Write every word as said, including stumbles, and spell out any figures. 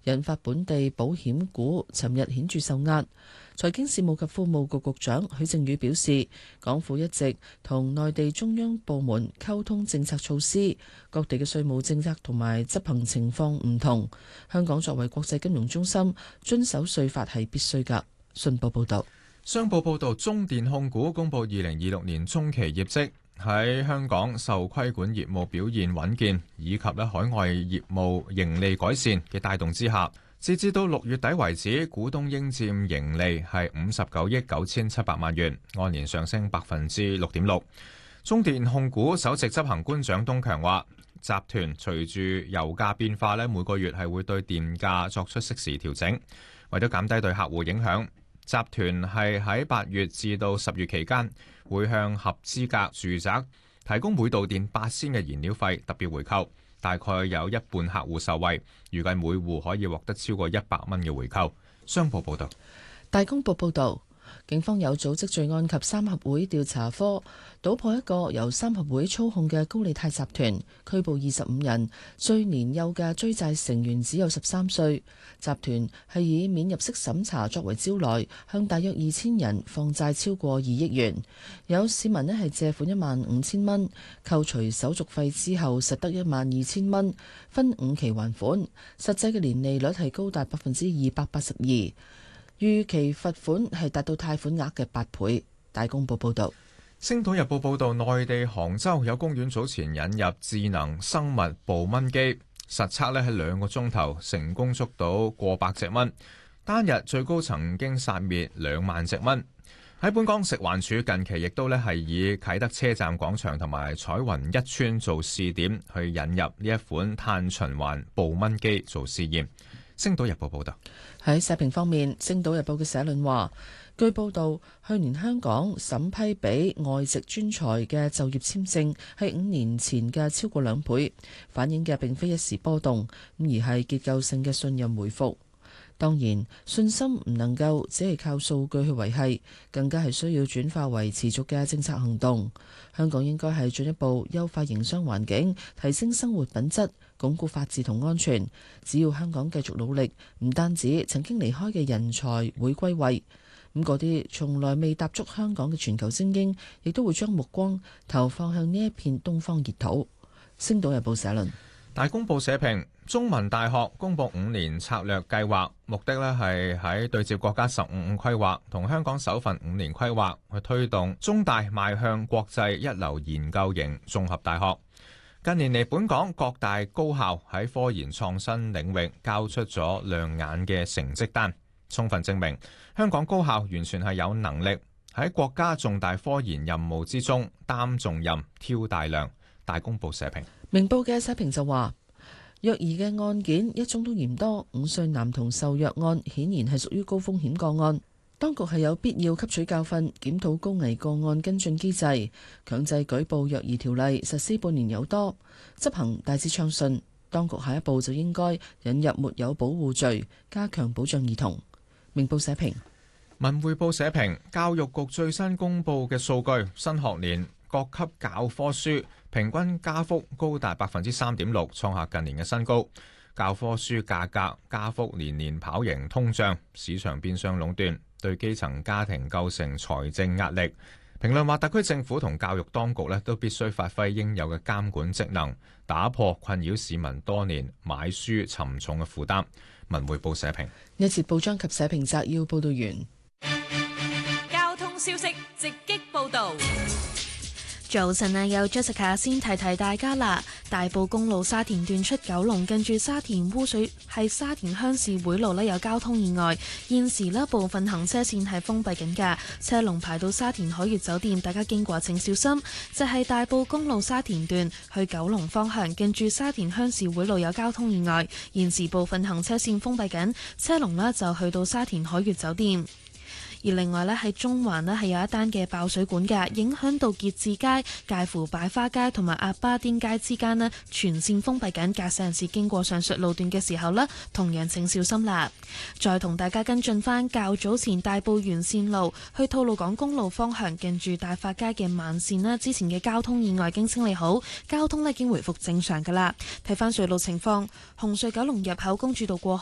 引發本地保險股尋日顯著受壓。財經事務及庫務局局長許正宇表示，港府一直同內地中央部門溝通政策措施，各地嘅稅務政策同埋執行情況唔同。香港作為國際金融中心，遵守稅法係必須㗎。信報報導。 商報報導，中電控股公佈二零二六年中期業績，喺香港受規管業務表現穩健，以及咧海外業務盈利改善嘅帶動之下，截至到六月底為止，股東應佔盈利係五十九億九千七百萬元，按年上升百分之六點六。中電控股首席執行官蔣東強話，集團隨住油價變化咧，每個月係會對電價作出適時調整，為咗減低對客戶影響。集團係喺八月至到十月期間，會向合資格住宅提供每度電八仙嘅燃料費特別回扣，大概有一半客戶受惠，預計每戶可以獲得超過一百蚊嘅回扣。商報報道。 大公報報導。警方有組織罪案及三合會調查科搗破一個由三合會操控嘅高利貸集團，拘捕二十五人，最年幼嘅追債成員只有十三歲。集團係以免入息審查作為招來，向大約二千人放債超過二億元。有市民呢係借款一萬五千蚊，扣除手續費之後實得一萬二千蚊，分五期還款，實際嘅年利率係高達百分之二百八十二。預期罰款係達到貸款額嘅八倍。大公報報導。 星島日報報導，內地杭州有公園早前引入智能生物捕蚊機，實測咧喺兩個鐘頭成功捉到過百隻蚊，單日最高曾經殺滅兩萬隻蚊。喺本港，食環署近期亦都咧係以啟德車站廣場同埋彩雲一村做試點，去引入呢一款碳循環捕蚊機做試驗。星島日報報道。 喺社評方面，星島日報嘅社論話，據報道，去年香港審批俾外籍專才嘅就業簽證係五年前嘅超過兩倍，反映嘅並非一時波動，而係結構性嘅信任回復。當然，信心唔能夠只係靠數據去維繫，更加係需要轉化為持續嘅政策行動。香港應該係進一步優化營商環境，提升生活品質，鞏固法治同安全。只要香港繼續努力，唔單止曾經離開嘅人才會歸位，咁嗰啲從來未踏足香港嘅全球精英，亦都會將目光投放向呢一片東方熱土。星島日報社論。 大公報社評，中文大學公布五年策略計劃，目的咧係喺對接國家十五五規劃同香港首份五年規劃，去推動中大邁向國際一流研究型綜合大學。近年嚟，本港各大高校喺科研創新領域交出咗亮眼嘅成績單，充分證明香港高校完全係有能力喺國家重大科研任務之中擔重任、挑大梁。大公報社評。 明報嘅社評就話，虐兒嘅案件一宗都嫌多，五歲男童受虐案顯然係屬於高風險個案，當局係有必要吸取教訓，檢討高危個案跟進機制，強制舉報虐兒條例實施半年有多，執行大致暢順。當局下一步就應該引入沒有保護罪，加強保障兒童。明報社評。 文匯報社評，教育局最新公布嘅數據，新學年各級教科書平均加幅高達百分之三點六，創下近年嘅新高。教科書價格加幅年年跑贏通脹，市場變相壟斷，對基層家庭構成財政壓力。評論話，特區政府同教育當局咧都必須發揮應有嘅監管職能，打破困擾市民多年買書沉重嘅負擔。文匯報社評。 一節報章及社評摘要報道完。 交通消息直擊報道。 早晨啊，有 Jessica 先提提大家啦。大埔公路沙田段出九龍，近住沙田污水係沙田鄉事會路呢有交通意外，現時呢部分行車線係封閉緊㗎，車龍排到沙田海悅酒店，大家經過請小心。就係、是、大埔公路沙田段去九龍方向，近住沙田鄉事會路有交通意外，現時部分行車線封閉緊，車龍呢就去到沙田海悅酒店。而另外呢，喺中環呢係有一單嘅爆水管嘅，影響到結志街介乎擺花街同埋鴨巴甸街之間呢全線封閉緊，駕駛人士經過上述路段嘅時候呢，同樣請小心啦。再同大家跟進返較早前大埔沿線路去吐露港公路方向，近住大發街嘅慢線啦，之前嘅交通意外經清理好，交通呢已經回復正常㗎啦。睇返隧道情況，紅隧九龍入口公主道過